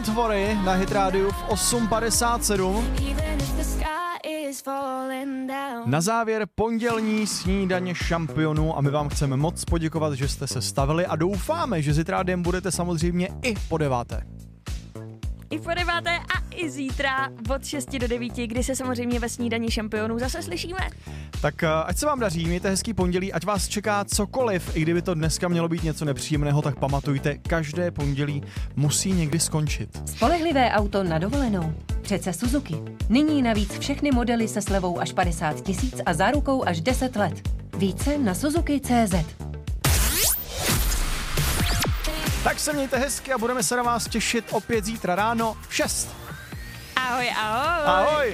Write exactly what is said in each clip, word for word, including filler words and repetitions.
Tvory na Hit Rádiu v osm padesát sedm. Na závěr pondělní snídaně šampionů a my vám chceme moc poděkovat, že jste se stavili a doufáme, že zítra den budete samozřejmě i po deváté. I po deváté a i zítra od šesti do devíti, kdy se samozřejmě ve snídaní šampionů zase slyšíme. Tak ať se vám daří, mějte hezký pondělí, ať vás čeká cokoliv, i kdyby to dneska mělo být něco nepříjemného, tak pamatujte, každé pondělí musí někdy skončit. Spolehlivé auto na dovolenou. Přece Suzuki. Nyní navíc všechny modely se slevou až padesát tisíc a zárukou až deset let. Více na Suzuki tečka cé zet. Tak se mějte hezky a budeme se na vás těšit opět zítra ráno v šest. Ahoj, ahoj. Ahoj.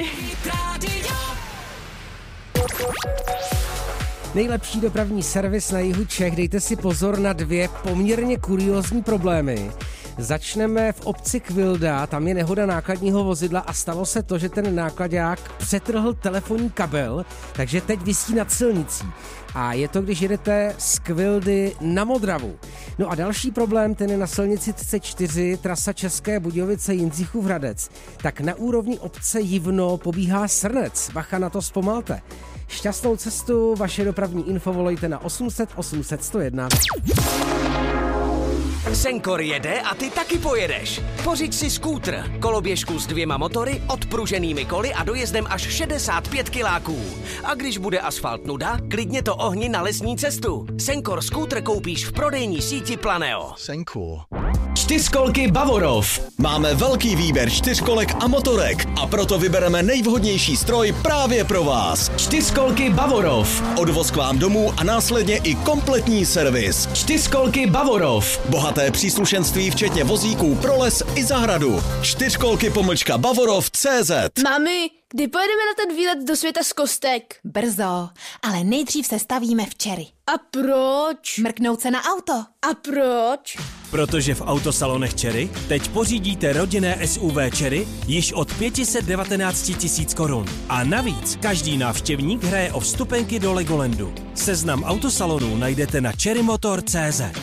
Nejlepší dopravní servis na jihu Čech, dejte si pozor na dvě poměrně kuriózní problémy. Začneme v obci Kvilda, tam je nehoda nákladního vozidla a stalo se to, že ten nákladák přetrhl telefonní kabel, takže teď visí nad silnicí. A je to, když jedete z Kvildy na Modravu. No a další problém, ten je na silnici C čtyři, trasa České Budějovice Jindřichův Hradec. Tak na úrovni obce Jivno pobíhá srnec, bacha na to zpomalte. Šťastnou cestu, vaše dopravní info volejte na osm set osm set sto jedna. Senkor jede a ty taky pojedeš. Pořiď si skútr, koloběžku s dvěma motory, odpruženými koly a dojezdem až šedesát pět kiláků. A když bude asfalt nuda, klidně to ohni na lesní cestu. Senkor skútr koupíš v prodejní síti Planeo. Senkor. Čtyřkolky Bavorov. Máme velký výběr čtyřkolek a motorek a proto vybereme nejvhodnější stroj právě pro vás. Čtyřkolky Bavorov. Odvoz k vám domů a následně i kompletní servis. Čtyřkolky Bavorov. Bohaté příslušenství včetně vozíků pro les i zahradu. Čtyřkolky pomlčka Bavorov tečka cé zet. Mami, kdy pojedeme na ten výlet do světa z kostek? Brzo, ale nejdřív se stavíme v Cherry. A proč? Mrknout se na auto. A proč? Protože v autosalonech Cherry teď pořídíte rodinné S U V Cherry již od pět set devatenáct tisíc korun. A navíc každý návštěvník hraje o vstupenky do Legolandu. Seznam autosalonů najdete na cherry motor tečka cé zet.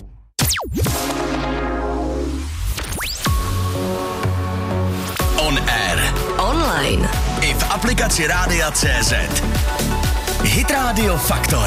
On air. Online. I v aplikaci Rádia tečka cé zet. Hit Radio Faktor.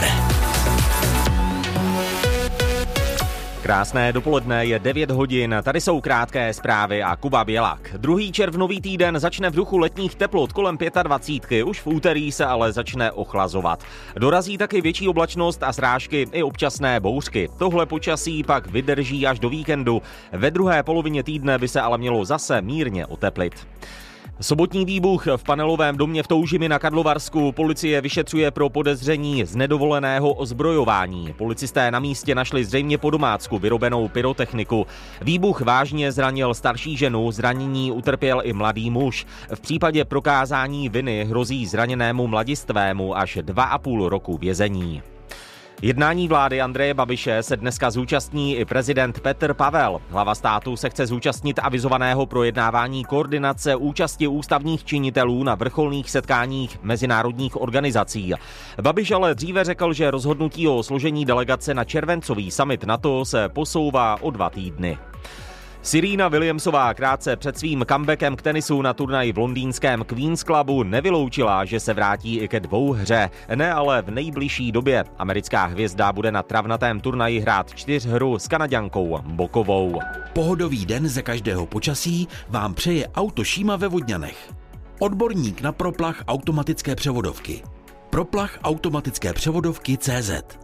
Krásné dopoledne, je devět hodin, tady jsou krátké zprávy a Kuba Bělák. Druhý červnový týden začne v duchu letních teplot kolem dvacet pět, už v úterý se ale začne ochlazovat. Dorazí taky větší oblačnost a srážky i občasné bouřky. Tohle počasí pak vydrží až do víkendu. Ve druhé polovině týdne by se ale mělo zase mírně oteplit. Sobotní výbuch v panelovém domě v Toužimi na Karlovarsku policie vyšetřuje pro podezření z nedovoleného ozbrojování. Policisté na místě našli zřejmě po domácku vyrobenou pyrotechniku. Výbuch vážně zranil starší ženu, zranění utrpěl i mladý muž. V případě prokázání viny hrozí zraněnému mladistvému až dva a půl roku vězení. Jednání vlády Andreje Babiše se dneska zúčastní i prezident Petr Pavel. Hlava státu se chce zúčastnit avizovaného projednávání koordinace účasti ústavních činitelů na vrcholných setkáních mezinárodních organizací. Babiš ale dříve řekl, že rozhodnutí o složení delegace na červencový summit NATO se posouvá o dva týdny. Serena Williamsová krátce před svým comebackem k tenisu na turnaji v londýnském Queen's Clubu nevyloučila, že se vrátí i ke dvouhře. Ne ale v nejbližší době. Americká hvězda bude na travnatém turnaji hrát čtyřhru s Kanaďankou Bokovou. Pohodový den ze každého počasí vám přeje Auto Šíma ve Vodňanech. Odborník na proplach automatické převodovky. Proplach automatické převodovky tečka cé zet.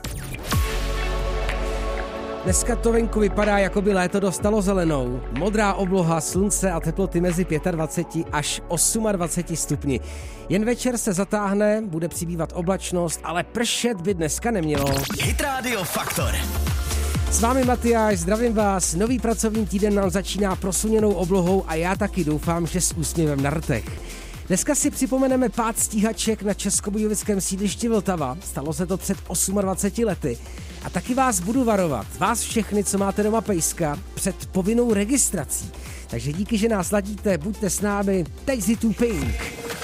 Dneska to venku vypadá, jako by léto dostalo zelenou. Modrá obloha, slunce a teploty mezi dvacet pět až dvacet osm stupni. Jen večer se zatáhne, bude přibývat oblačnost, ale pršet by dneska nemělo. Hit Radio Faktor. S vámi Matyáš, zdravím vás. Nový pracovní týden nám začíná prosuněnou oblohou a já taky doufám, že s úsměvem na rtech. Dneska si připomeneme pád stíhaček na českobudějovickém sídlišti Vltava. Stalo se to před dvaceti osmi lety. A taky vás budu varovat, vás všechny, co máte doma pejska, před povinnou registrací. Takže díky, že nás ladíte, buďte s námi, teď si tu Pink.